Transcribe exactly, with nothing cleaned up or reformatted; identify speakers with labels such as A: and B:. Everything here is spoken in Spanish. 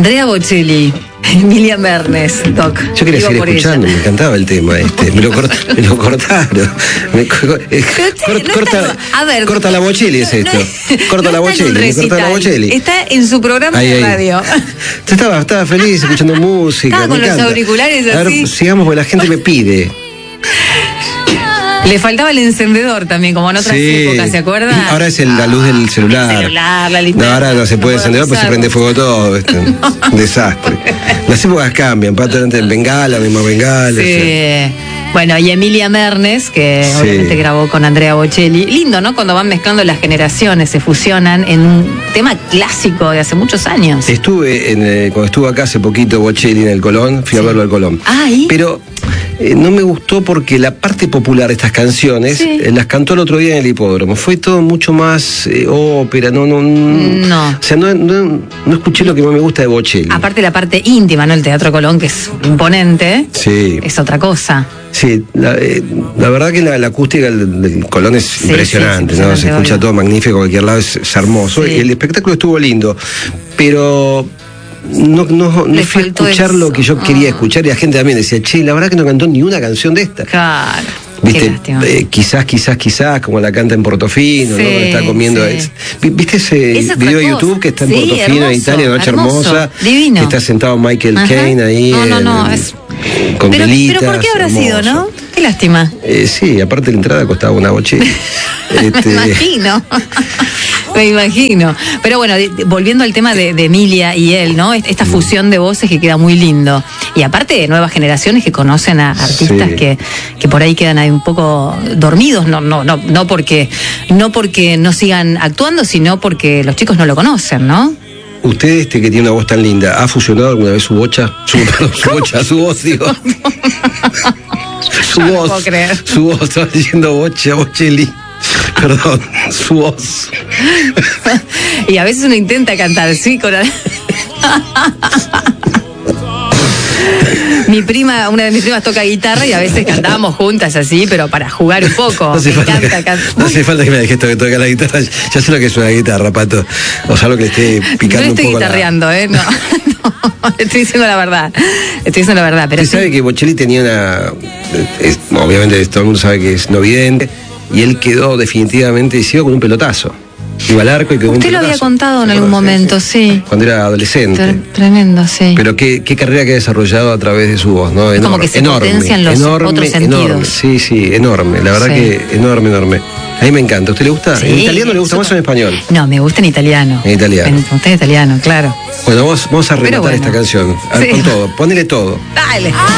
A: Andrea Bocelli, Emilia Mernes, Doc.
B: Yo quería
A: Digo
B: seguir
A: por
B: escuchando,
A: ella.
B: me encantaba el tema este. Me lo, corta, me lo cortaron. Me, co- eh, cort-
A: no
B: corta,
A: está- a ver,
B: corta la Bocelli es
A: no-
B: esto.
A: no-
B: corta
A: no
B: la
A: está en un
B: Bocelli, me corta la
A: recital,
B: Bocelli.
A: Está en su programa
B: Ahí,
A: de
B: ahí.
A: radio.
B: Yo estaba, estaba feliz escuchando música.
A: Estaba
B: me
A: con los
B: encanta.
A: auriculares
B: A ver,
A: así.
B: sigamos porque la gente me pide.
A: Le faltaba el encendedor también, como en otras
B: Sí.
A: épocas, ¿se acuerda?
B: Ahora es el- la luz del celular.
A: El celular, la
B: No,
A: linterna.
B: ahora no se puede
A: puedo
B: encender, pues se
A: usarlo.
B: prende fuego todo. Este, un desastre. Las épocas cambian, para tener bengala, misma bengala.
A: Sí.
B: o sea.
A: Bueno, y Emilia Mernes, que
B: Sí.
A: obviamente grabó con Andrea Bocelli. Lindo, ¿no? Cuando van mezclando las generaciones, se fusionan en un tema clásico de hace muchos años.
B: Estuve, en, eh, cuando estuve acá hace poquito, Bocelli en el Colón, fui a verlo al Colón.
A: Ah, ¿y?
B: Pero eh, no me gustó porque la parte popular de estas canciones
A: Sí.
B: eh, las cantó el otro día en el hipódromo. Fue todo mucho más eh, ópera, no, no,
A: No.
B: O sea, no, no, no escuché lo que más me gusta de Bocelli.
A: Aparte la parte íntima, ¿no? El Teatro Colón, que es imponente,
B: Sí.
A: es otra cosa.
B: Sí, la, eh, la verdad que la, la acústica del, del Colón es
A: Sí,
B: impresionante,
A: sí, es
B: ¿no? Se
A: impresionante,
B: escucha
A: obvio.
B: todo magnífico, cualquier lado es, es hermoso.
A: Sí.
B: El espectáculo estuvo lindo, pero no, no, no
A: Le
B: fui a
A: faltó
B: escuchar
A: eso.
B: lo que yo quería
A: Ah.
B: escuchar y la gente también decía, che, la verdad que no cantó ni una canción de esta.
A: Claro. Qué
B: Viste,
A: lástima.
B: eh, quizás, quizás, quizás, como la canta en Portofino,
A: Sí,
B: ¿no? Está comiendo.
A: sí.
B: es- vi- ¿Viste ese
A: Es otra
B: video de
A: cosa.
B: YouTube que está en
A: Sí,
B: Portofino, en
A: hermoso,
B: Italia, Noche
A: hermoso,
B: Hermosa?
A: divino.
B: Que está sentado Michael
A: Ajá.
B: Caine ahí.
A: No, no, no,
B: en-
A: es-
B: con
A: Pero,
B: velitas,
A: pero ¿por qué habrá sido,
B: hermoso.
A: no? Qué lástima.
B: Eh, sí, aparte la entrada costaba una Bocelli. Este,
A: Me imagino. Me imagino. Pero bueno, de- de- volviendo al tema de, de Emilia y él, ¿no? Esta fusión de voces que queda muy lindo. Y aparte de nuevas generaciones que conocen a artistas
B: Sí.
A: que, que por ahí quedan ahí un poco dormidos, no, no, no, no porque, no porque no sigan actuando, sino porque los chicos no lo conocen, ¿no?
B: Usted, este que tiene una voz tan linda, ¿ha fusionado alguna vez su bocha? Su, perdón, su bocha, su voz, digo. Su
A: No lo
B: voz.
A: puedo creer.
B: Su voz, estaba diciendo bocha, Bocelli. Perdón, su voz.
A: Y a veces uno intenta cantar, sí, con... Mi prima, una de mis primas toca guitarra y a veces cantábamos juntas así, pero para jugar un poco.
B: No hace,
A: Me
B: falta
A: encanta
B: que,
A: cantar.
B: no hace falta que me dejes to- tocar la guitarra. Ya sé lo que es una guitarra, Pato. O sea, lo que esté
A: No
B: picando
A: le
B: un
A: estoy
B: poco la-
A: guitarreando, ¿eh? No, no, estoy diciendo la verdad. Estoy diciendo la verdad, pero
B: Usted
A: sí.
B: sabe que Bocelli tenía una... es- obviamente todo el mundo sabe que es no vidente. Y él quedó definitivamente ciego con un pelotazo. Iba al arco y quedó con un
A: Usted lo
B: pelotazo.
A: había contado en
B: ¿Se
A: algún
B: acuerda?
A: momento, sí.
B: Cuando era adolescente.
A: Tre- Tremendo, sí.
B: Pero qué, qué carrera que ha desarrollado a través de su voz, ¿no?
A: Es como
B: Enorme,
A: que se
B: enorme,
A: potencian los
B: enorme,
A: otros sentidos.
B: enorme. Sí, sí, enorme. La verdad
A: Sí.
B: que enorme, enorme. A mí me encanta. ¿A usted le gusta?
A: Sí,
B: ¿En italiano le gusta
A: súper-
B: más o en español?
A: No, me gusta en italiano.
B: En italiano.
A: Me gusta en italiano, claro.
B: Bueno, vamos, vamos a rematar
A: bueno.
B: esta canción. A ver,
A: Sí.
B: con todo. Ponele todo.
A: Dale.